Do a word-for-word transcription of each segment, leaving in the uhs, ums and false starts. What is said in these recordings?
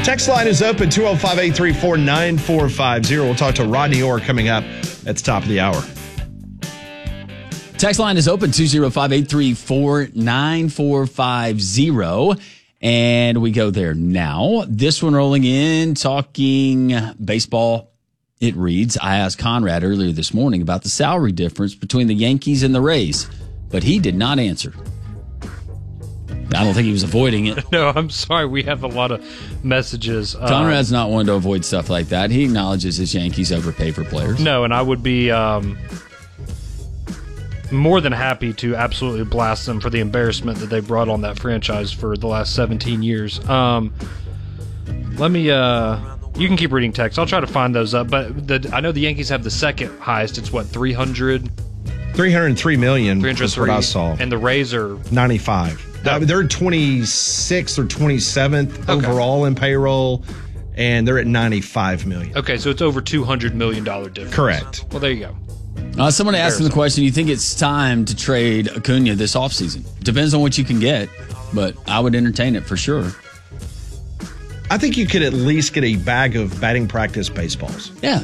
Text line is open, two oh five, eight three four, nine four five zero. We'll talk to Rodney Orr coming up at the top of the hour. Text line is open, two oh five, eight three four, nine four five zero. And we go there now. This one rolling in, talking baseball. It reads, I asked Conrad earlier this morning about the salary difference between the Yankees and the Rays, but he did not answer. I don't think he was avoiding it. No, I'm sorry. We have a lot of messages. Conrad's uh, not one to avoid stuff like that. He acknowledges his Yankees overpay for players. No, and I would be um, more than happy to absolutely blast them for the embarrassment that they brought on that franchise for the last seventeen years. Um, let me... Uh, you can keep reading text. I'll try to find those up. But the, I know the Yankees have the second highest. It's what, three hundred? three hundred three million three hundred three, is what I saw. And the Rays are... ninety-five. Oh. They're twenty-sixth or twenty-seventh okay. overall in payroll, and they're at ninety-five million. Okay, so it's over two hundred million dollars difference. Correct. Well, there you go. Uh, someone asked him the question, you think it's time to trade Acuna this offseason? Depends on what you can get, but I would entertain it for sure. I think you could at least get a bag of batting practice baseballs. Yeah.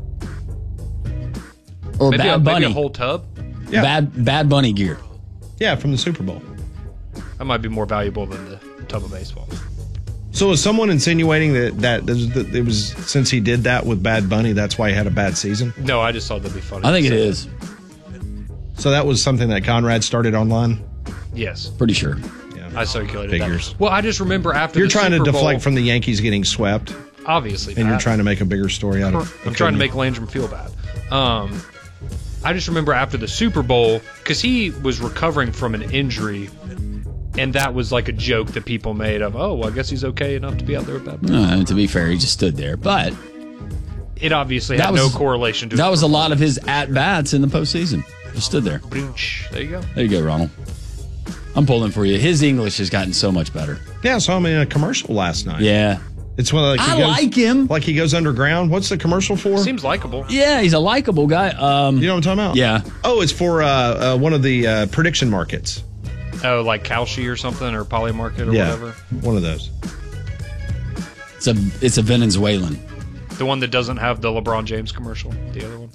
Or maybe Bad a, Bunny. Maybe a whole tub? Yeah. Bad Bad Bunny gear. Yeah, from the Super Bowl. That might be more valuable than the tub of baseballs. So is someone insinuating that, that it was since he did that with Bad Bunny, that's why he had a bad season? No, I just thought that'd be funny. I think it is. So that was something that Conrad started online? Yes. Pretty sure. Yeah. I circulated Figures. that. Well, I just remember after You're the trying Super to deflect Bowl, from the Yankees getting swept. Obviously. And Pat. you're trying to make a bigger story out of it. I'm trying to make Landrum feel bad. Um, I just remember after the Super Bowl, because he was recovering from an injury, and that was like a joke that people made of, oh, well, I guess he's okay enough to be out there with that. No, to be fair, he just stood there. But it obviously that had was, no correlation to that it. was a lot of his at-bats in the postseason. Just stood there. There you go. There you go, Ronald. I'm pulling for you. His English has gotten so much better. Yeah, I saw him in a commercial last night. Yeah. It's one like he I goes, like him. Like he goes underground. What's the commercial for? Seems likable. Yeah, he's a likable guy. Um, you know what I'm talking about? Yeah. Oh, it's for uh, uh, one of the uh, prediction markets. Oh, like Kalshi or something, or Polymarket or yeah, whatever. One of those. It's a it's a Venezuelan. The one that doesn't have the LeBron James commercial. The other one.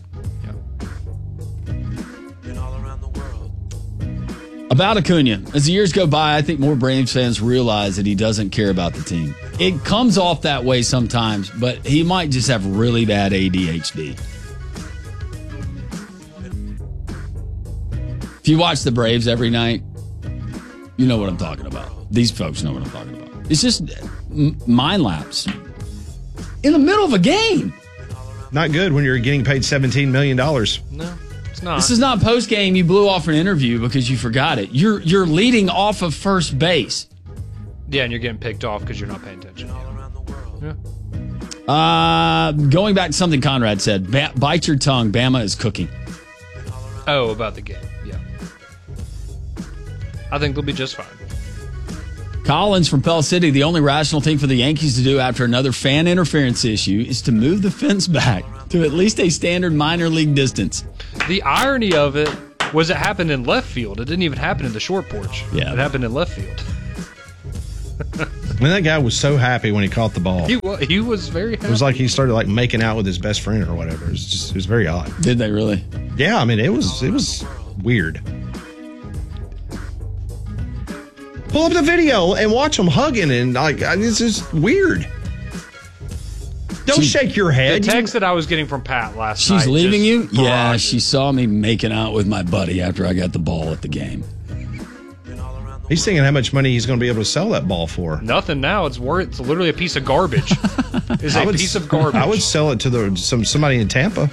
About Acuna, as the years go by, I think more Braves fans realize that he doesn't care about the team. It comes off that way sometimes, but he might just have really bad A D H D. If you watch the Braves every night, you know what I'm talking about. These folks know what I'm talking about. It's just mind lapse. In the middle of a game. Not good when you're getting paid seventeen million dollars. No. Not. This is not post game. You blew off an interview because you forgot it. You're you're leading off of first base. Yeah, and you're getting picked off because you're not paying attention. Yeah. Uh, going back to something Conrad said, ba- bite your tongue. Bama is cooking. Oh, about the game. Yeah. I think they'll be just fine. Collins from Pell City, the only rational thing for the Yankees to do after another fan interference issue is to move the fence back to at least a standard minor league distance. The irony of it was it happened in left field. It didn't even happen in the short porch. Yeah. It happened in left field. I mean, that guy was so happy when he caught the ball. He was, he was very happy. It was like he started like making out with his best friend or whatever. It was just, it was very odd. Did they really? Yeah, I mean, it was it was weird. Pull up the video and watch them hugging, and like it's just weird. Don't she, shake your head. The text that I was getting from Pat last she's night. She's leaving you? Barrages. Yeah, she saw me making out with my buddy after I got the ball at the game. He's thinking how much money he's going to be able to sell that ball for. Nothing now. It's worth. It's literally a piece of garbage. It's a would, piece of garbage. I would sell it to the some somebody in Tampa.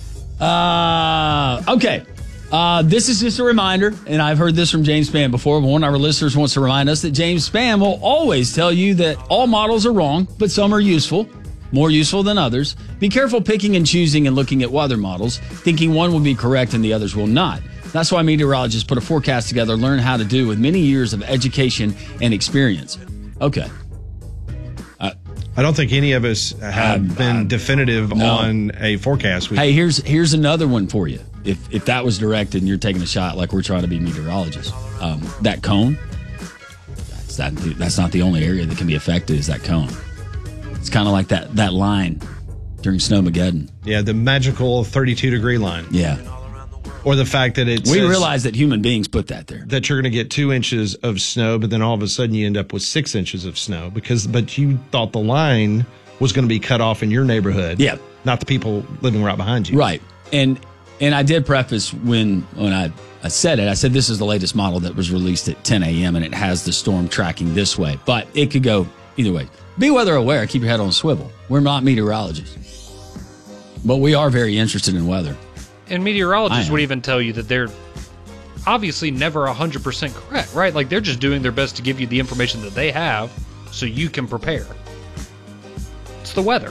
Uh, okay. Uh, this is just a reminder, and I've heard this from James Spann before, but one of our listeners wants to remind us that James Spann will always tell you that all models are wrong, but some are useful, more useful than others. Be careful picking and choosing and looking at weather models, thinking one will be correct and the others will not. That's why meteorologists put a forecast together, learn how to do with many years of education and experience. Okay. Uh, I don't think any of us have uh, been uh, definitive no. on a forecast. We- hey, here's here's another one for you. If if that was directed and you're taking a shot like we're trying to be meteorologists, um, that cone, that's that, that's not the only area that can be affected is that cone. It's kind of like that that line during Snowmageddon. Yeah, the magical thirty-two degree line. Yeah. Or the fact that it We says realize that human beings put that there. that you're going to get two inches of snow, but then all of a sudden you end up with six inches of snow because, but you thought the line was going to be cut off in your neighborhood. Yeah. Not the people living right behind you. Right. And and I did preface when when I, I said it, I said this is the latest model that was released at ten a.m. and it has the storm tracking this way. But it could go either way. Be weather aware. Keep your head on a swivel. We're not meteorologists. But we are very interested in weather. And meteorologists would even tell you that they're obviously never one hundred percent correct, right? Like they're just doing their best to give you the information that they have so you can prepare. It's the weather.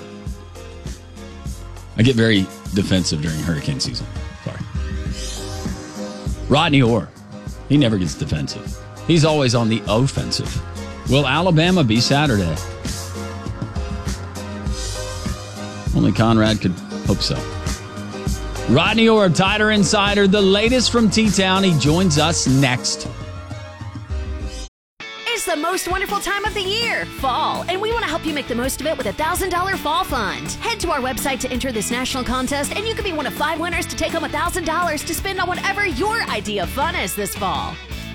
I get very defensive during hurricane season. Sorry. Rodney Orr, he never gets defensive. He's always on the offensive. Will Alabama be Saturday? Only Conrad could hope so. Rodney Orr, Tighter Insider, the latest from T-Town. He joins us next. It's the most wonderful time of the year, fall, and we want to help you make the most of it with a one thousand dollars Fall Fund. Head to our website to enter this national contest, and you could be one of five winners to take home one thousand dollars to spend on whatever your idea of fun is this fall.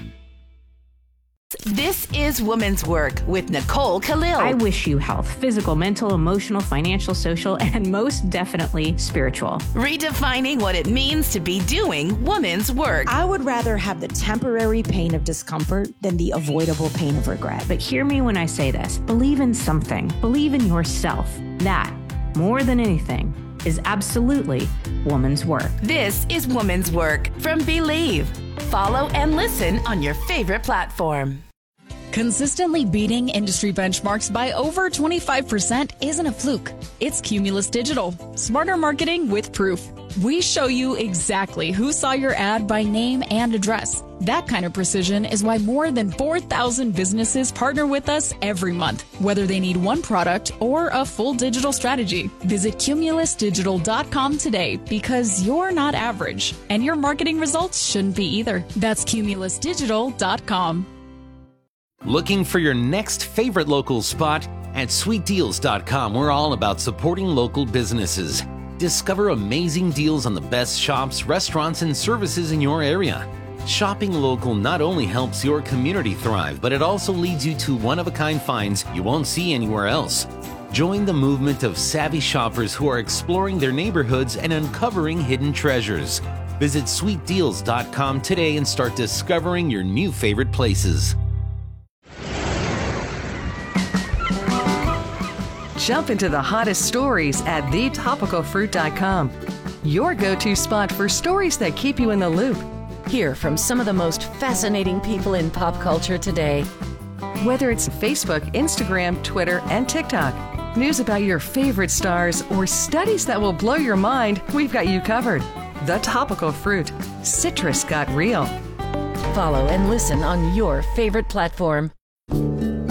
This is Woman's Work with Nicole Khalil. I wish you health, physical, mental, emotional, financial, social, and most definitely spiritual. Redefining what it means to be doing woman's work. I would rather have the temporary pain of discomfort than the avoidable pain of regret. But hear me when I say this. Believe in something. Believe in yourself. That, more than anything, is absolutely woman's work. This is Woman's Work from Believe. Follow and listen on your favorite platform. Consistently beating industry benchmarks by over twenty-five percent isn't a fluke. It's Cumulus Digital. Smarter marketing with proof. We show you exactly who saw your ad by name and address. That kind of precision is why more than four thousand businesses partner with us every month, whether they need one product or a full digital strategy. Visit cumulus digital dot com today because you're not average, and your marketing results shouldn't be either. That's cumulus digital dot com. Looking for your next favorite local spot? At sweet deals dot com, we're all about supporting local businesses. Discover amazing deals on the best shops, restaurants, and services in your area. Shopping local not only helps your community thrive, but it also leads you to one-of-a-kind finds you won't see anywhere else. Join the movement of savvy shoppers who are exploring their neighborhoods and uncovering hidden treasures. Visit sweet deals dot com today and start discovering your new favorite places. Jump into the hottest stories at the topical fruit dot com. Your go-to spot for stories that keep you in the loop. Hear from some of the most fascinating people in pop culture today. Whether it's Facebook, Instagram, Twitter, and TikTok, news about your favorite stars, or studies that will blow your mind, we've got you covered. The Topical Fruit. Citrus got real. Follow and listen on your favorite platform.